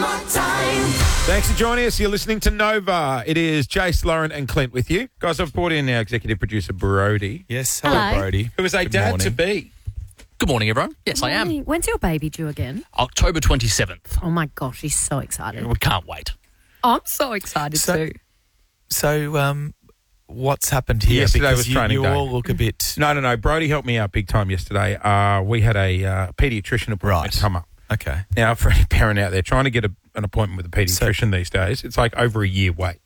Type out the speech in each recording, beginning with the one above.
Thanks for joining us. You're listening to Nova. It is Jace, Lauren and Clint with you. Guys, I've brought in our executive producer, Brody, Yes, Hello. hello, Brody. who is a Good dad-to-be. Good morning, everyone. Yes, I am. Morning. When's your baby due again? October 27th. Oh, my gosh, he's so excited. We can't wait. I'm so excited too. So, what's happened here? Yesterday because was training you day. all look a bit... No. Brody helped me out big time yesterday. We had a paediatrician appointment Right. come up. Okay. Now, for any parent out there trying to get an appointment with a paediatrician these days, it's like over a year wait.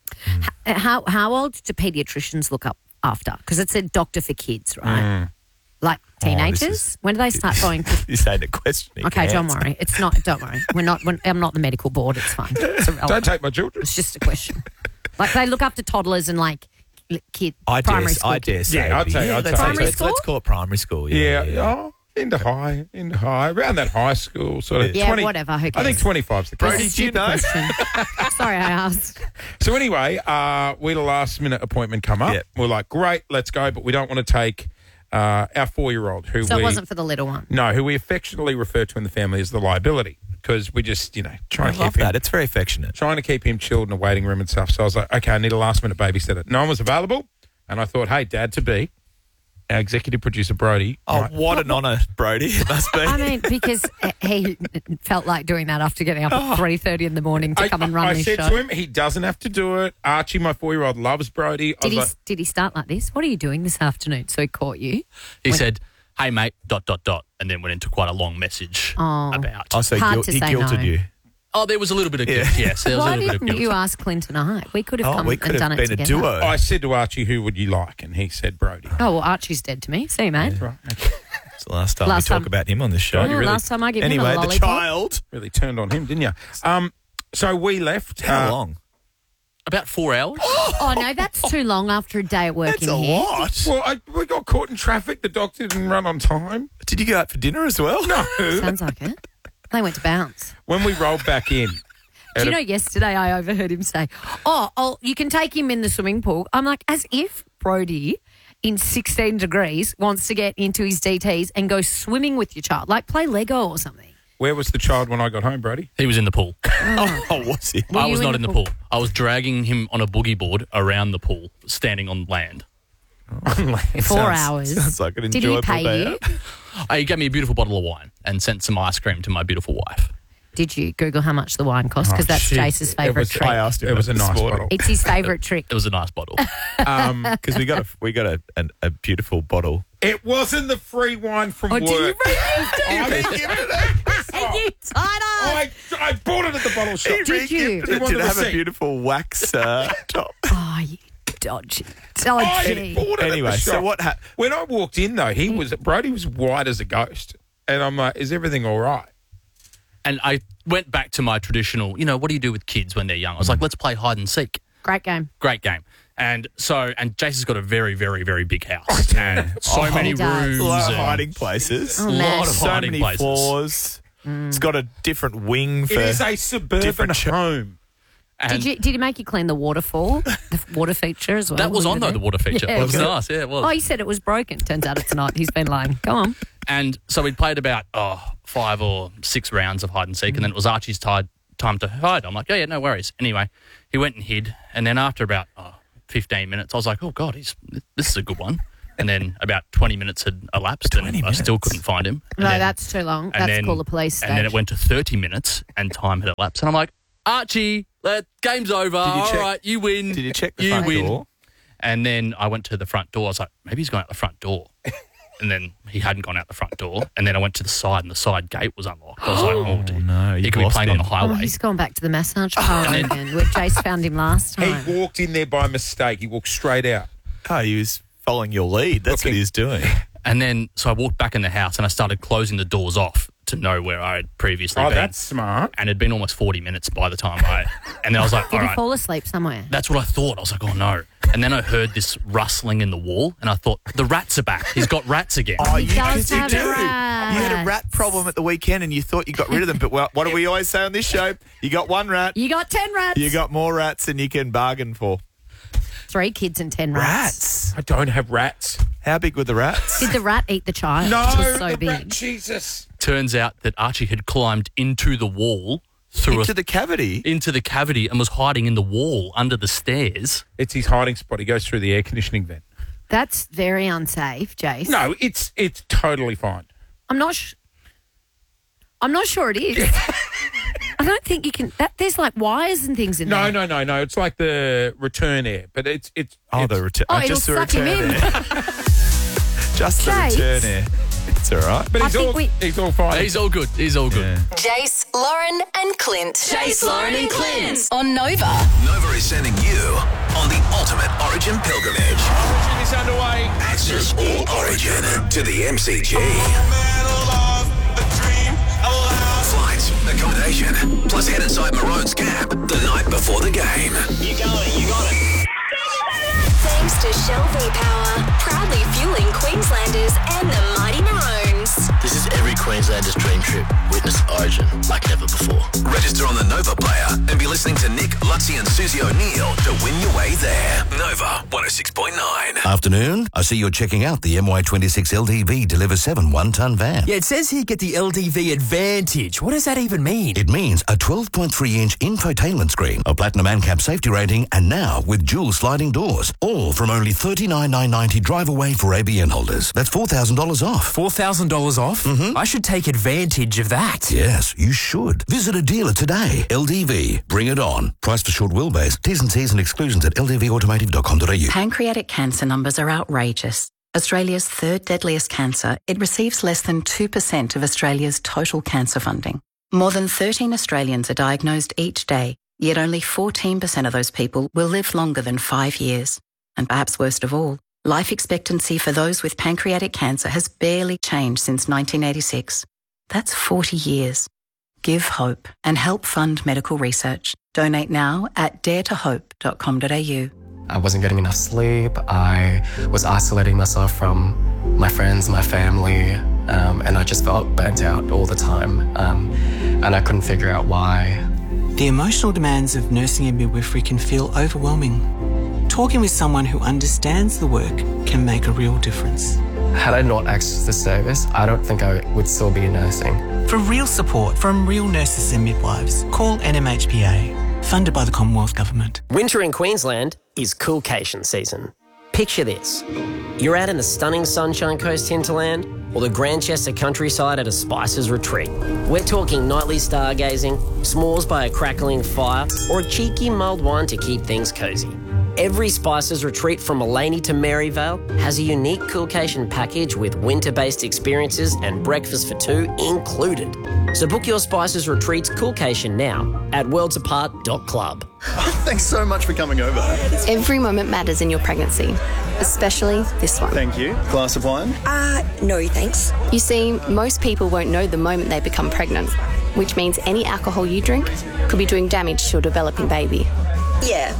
How old do paediatricians look up after? Because it's a doctor for kids, right? Like teenagers? When do they start going to... You say the question. Okay, don't worry. It's not. Don't worry. I'm not the medical board. It's fine. It's irrelevant. Don't take my children. It's just a question. Like they look after toddlers and like kid primary school. I dare kids. say. Yeah, I'd say Primary let's school? call it primary school. Yeah. Yeah. Oh, into high, around that high school sort of. Yeah, 20, whatever, who I think cares? 25's the case. Brody, do you know? Question. Sorry, I asked. So anyway, we had a last minute appointment come up. Yep. We're like, great, let's go, but we don't want to take our 4-year-old who So we it wasn't for the little one. who we affectionately refer to in the family as the liability because we just trying I to love keep him that. It's very affectionate. trying to keep him chilled in a waiting room and stuff. So I was like, okay, I need a last minute babysitter. No one was available, and I thought, hey, dad to be, our executive producer Brody. Oh, right, what an honour, Brody. It must be. I mean, because he felt like doing that after getting up at 3:30 in the morning to come and run I this said show. to him, he doesn't have to do it. Archie, my 4-year-old, loves Brody. I was like, Did he start like this? What are you doing this afternoon? So he caught you. He said, hey, mate, ... and then went into quite a long message about... Oh, so Hard to he say guilted no. you. Oh, there was a little bit of guilt, yes. There was a Why little bit of didn't guilt. you ask Clint and I? We could have come we and could done have it been a together. duo. I said to Archie, who would you like? And he said Brody. Oh, well, Archie's dead to me. See you, mate. Right. Okay. It's the last time Last we talk time- about him on this show. Oh, last time I gave him a Anyway, the lollipop. child. Really turned on him, didn't you? So we left. How long? About 4 hours. Oh, no, that's too long after a day at work That's in a here. lot. Well, we got caught in traffic. The doctor didn't run on time. Did you go out for dinner as well? No. Sounds like it. They went to bounce. When we rolled back in. Do you know, yesterday I overheard him say, oh, you can take him in the swimming pool. I'm like, as if Brody in 16 degrees wants to get into his DTs and go swimming with your child, like play Lego or something. Where was the child when I got home, Brody? He was in the pool. Oh, was he? Were I you was in not the in the pool? pool. I was dragging him on a boogie board around the pool, standing on land. 4 hours. Sounds like an Did he enjoyable pay day you? out. He gave me a beautiful bottle of wine and sent some ice cream to my beautiful wife. Did you Google how much the wine cost? Because that's shit. Jace's It favourite was- trick. I asked him. It was a this nice morning. bottle. It's his favourite trick. It was a nice bottle. Because we got a beautiful bottle. It wasn't the free wine from Oh, work. did you bring it? I didn't give it to And you tied up. I bought it at the bottle shop. Did you? Did wanted it to have see. a beautiful wax top? Oh, you dodgy. I Dodgy. bought it Anyway, at the so shop. what When I walked in, though, Brody was white as a ghost. And I'm like, is everything all right? And I went back to my traditional, what do you do with kids when they're young? I was like, let's play hide and seek. Great game. Great game. And Jason's got a very, very, very big house. And so many he does. rooms. A lot of and hiding places. Oh, man. lot of So hiding many places. floors. It's got a different wing for... It is a suburban different home. And Did you make you clean the waterfall, the water feature as well? that was Were on, you though, there? the water feature. Yeah, It was good. nice. Yeah, it was. Oh, he said it was broken. Turns out it's not. He's been lying. Go on. And so we played about 5 or 6 rounds of hide and seek, and then it was Archie's time to hide. I'm like, yeah, no worries. Anyway, he went and hid, and then after about 15 minutes, I was like, oh, God, this is a good one. And then about 20 minutes had elapsed, 20 and I still minutes? couldn't find him. And No, then- that's too long. and That's then- called the police stage. And then it went to 30 minutes, and time had elapsed. And I'm like, Archie, game's over. All right, you win. Did you check the you front win. door? And then I went to the front door. I was like, maybe he's gone out the front door. And then he hadn't gone out the front door. And then I went to the side, and the side gate was unlocked. I was like, oh, dear. no, He you've could be lost playing on the him. Oh, highway. he's gone back to the massage parlour again, where Jace found him last time. He walked in there by mistake. He walked straight out. Oh, he was following your lead. That's what he was doing. And then, so I walked back in the house, and I started closing the doors off to know where I had previously Oh, been. that's smart. And it'd been almost 40 minutes by the time and then I was like, Did all he right. fall asleep somewhere? That's what I thought. I was like, oh, no. And then I heard this rustling in the wall, and I thought, the rats are back. He's got rats again. Oh, He does 'cause you have do. rats. You had a rat problem at the weekend and you thought you got rid of them. But what do we always say on this show? You got one rat. You got 10 rats. You got more rats than you can bargain for. 3 kids and 10 rats. Rats? I don't have rats. How big were the rats? Did the rat eat the child? No, It was so the big. rat, Jesus. Turns out that Archie had climbed into the wall Into the cavity. into the cavity and was hiding in the wall under the stairs. It's his hiding spot. He goes through the air conditioning vent. That's very unsafe, Jace. No, it's totally fine. I'm not sure it is. I don't think you can. There's like wires and things in there. No. It's like the return air, but it's The return. Oh, it'll just the suck him return in. air. Just the Jace. return air. It's all right. But I he's think all fine. He's all good. He's all good. Yeah. Jace, Lauren, and Clint. Jace, Lauren, and Clint on Nova. Nova is sending you on the ultimate Origin pilgrimage. Origin is underway. Access all Origin to the MCG. Flights, accommodation, plus head inside Maroon's camp the night before the game. You got it. Thanks to Shell V-Power, proudly fueling Queenslanders and the mighty Maroons. This is every Queenslander's dream trip. Witness Origin like never before. Register on the Nova player and be listening to Nick, Lutzy and Susie O'Neill to win your way there. Nova 106.9. Afternoon. I see you're checking out the MY26 LDV Deliver 7 one-ton van. Yeah, it says here get the LDV Advantage. What does that even mean? It means a 12.3-inch infotainment screen, a platinum ANCAP safety rating, and now with dual sliding doors. All from only $39,990 drive away for ABN holders. That's $4,000 off. $4,000 off? Mm-hmm. I should take advantage of that. Yes, you should. Visit a dealer today. LDV. Bring it on. Price for short wheelbase. T's and C's and exclusions at ldvautomotive.com.au. Pancreatic cancer numbers are outrageous. Australia's third deadliest cancer, it receives less than 2% of Australia's total cancer funding. More than 13 Australians are diagnosed each day, yet only 14% of those people will live longer than 5 years. And perhaps worst of all, life expectancy for those with pancreatic cancer has barely changed since 1986. That's 40 years. Give hope and help fund medical research. Donate now at daretohope.com.au. I wasn't getting enough sleep. I was isolating myself from my friends, my family, and I just felt burnt out all the time. And I couldn't figure out why. The emotional demands of nursing and midwifery can feel overwhelming. Talking with someone who understands the work can make a real difference. Had I not accessed the service, I don't think I would still be nursing. For real support from real nurses and midwives, call NMHPA, funded by the Commonwealth Government. Winter in Queensland is coolcation season. Picture this. You're out in the stunning Sunshine Coast hinterland or the Grandchester countryside at a Spices retreat. We're talking nightly stargazing, s'mores by a crackling fire, or a cheeky mulled wine to keep things cosy. Every Spices retreat from Mullaney to Maryvale has a unique coolcation package with winter-based experiences and breakfast for two included. So book your Spices retreats coolcation now at worldsapart.club. Thanks so much for coming over. Every moment matters in your pregnancy, especially this one. Thank you. Glass of wine? No thanks. You see, most people won't know the moment they become pregnant, which means any alcohol you drink could be doing damage to a developing baby. Yeah,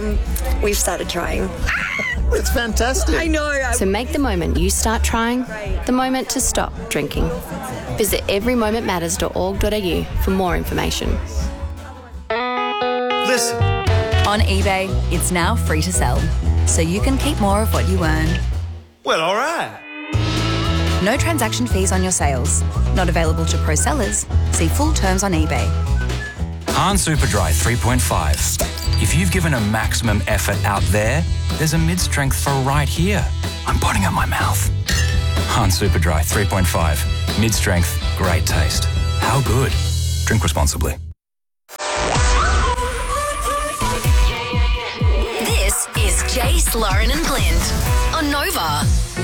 we've started trying. It's fantastic. I know. So make the moment you start trying the moment to stop drinking. Visit everymomentmatters.org.au for more information. Listen. On eBay, it's now free to sell, so you can keep more of what you earn. Well, all right. No transaction fees on your sales. Not available to pro sellers. See full terms on eBay. Hahn Superdry 3.5. If you've given a maximum effort out there, there's a mid-strength for right here. I'm putting up my mouth. Hahn Superdry 3.5. Mid-strength, great taste. How good? Drink responsibly. This is Jace, Lauren and Clint on Nova.